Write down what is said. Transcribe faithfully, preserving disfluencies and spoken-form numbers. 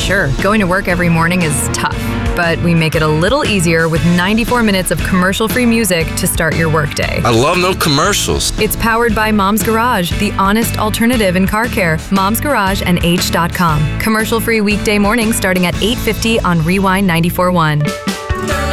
Sure, going to work every morning is tough, but we make it a little easier with ninety-four minutes of commercial-free music to start your workday. I love no commercials. It's powered by Mom's Garage, the honest alternative in car care. Mom's Garage and H dot com. Commercial-free weekday mornings starting at eight fifty on Rewind ninety-four point one.